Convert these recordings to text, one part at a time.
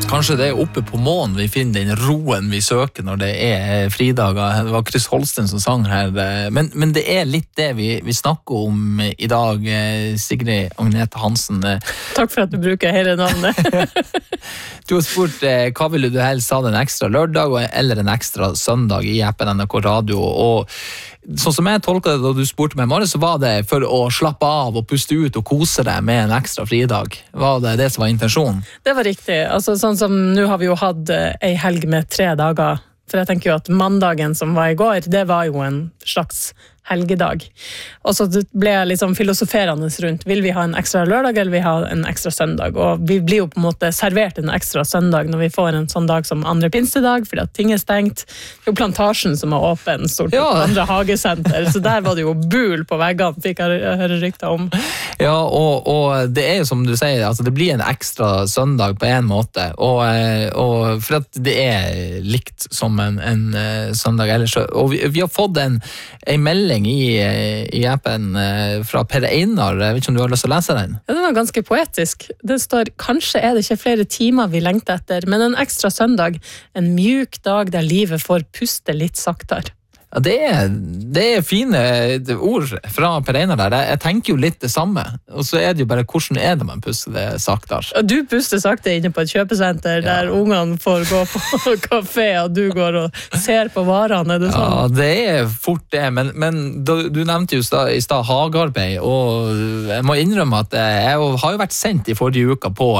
Kanskje det oppe på månen vi finner den roen vi søker når det fridager. Det var Chris Holsten som sang her. Men det litt det vi snakker om i dag, Sigrid Agnete Hansen. Takk for at du bruker hele navnet. Du har spurt hva ville du helst ha, en ekstra lørdag eller en ekstra søndag i appen NRK Radio, og sånn som jeg tolket det da du spurte meg i morgen, så var det for å slappe av og puste ut og kose deg med en ekstra fridag. Var det som var intensjonen? Det var riktig. Altså, sånn som nå har vi jo hatt en helg med 3 dager, for jeg tenker jo at mandagen som var i går, det var jo en slags helgedag. Og så ble jeg liksom filosoferende rundt, vil vi ha en ekstra lørdag eller vil vi ha en ekstra søndag? Og vi blir jo på en måte servert en ekstra søndag når vi får en sånn dag som andre pinsedag, fordi at ting stengt. Det er jo Plantasjen som er åpen, stort sett andre hagesenter, så der var det jo bul på veggene, fikk jeg høre rykter om. Ja, og det jo som du sier, altså det blir en ekstra søndag på en måte, og for at det likt som en søndag ellers, og vi har fått en melding i appen fra Per Einar. Jeg vet ikke om du har lyst til å lese den? Ja, den var ganske poetisk. Det står, kanskje det ikke flere timer vi lengter etter, men en ekstra søndag, en mjuk dag der livet får puste litt saktere. Ja, det fine ord fra Per Einar der. Jeg tenker jo litt det samme. Og så det jo bare hvordan det man puster det saktere. Og du puster sakte inne på et kjøpesenter der ungene får gå på kafé, og du går og ser på varene. Det sånn? Ja, det fort det. Men du nevnte jo i stad hagearbeid, og jeg må innrømme at jeg har jo vært sendt i forrige uka på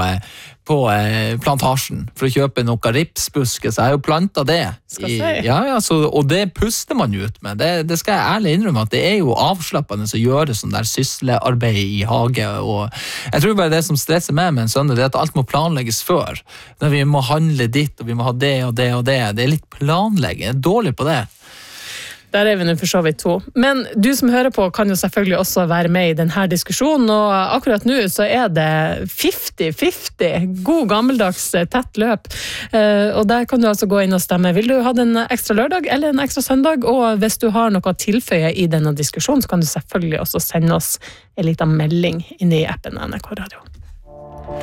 Plantasjen for å kjøpe noen ripsbusker, så jeg har jo plantet det. Og det puster man ut med. Det skal jeg ærlig innrømme at det jo avslappende å gjøre sånn der syslearbeid i hage, og jeg tror bare det som stresser meg med en søndag, det at alt må planlegges før. Når vi må handle ditt, og vi må ha det og det og det. Det litt planlegging. Jeg dårlig på det. Der vi nå for så vidt to. Men du som hører på kan jo selvfølgelig også være med i denne diskusjonen, og akkurat nå så det 50-50, god gammeldags tett løp. Og der kan du altså gå inn og stemme. Vil du ha en ekstra lørdag eller en ekstra søndag? Og hvis du har noe å tilføye i denne diskusjonen, så kan du selvfølgelig også sende oss en liten melding inn i appen NRK Radio.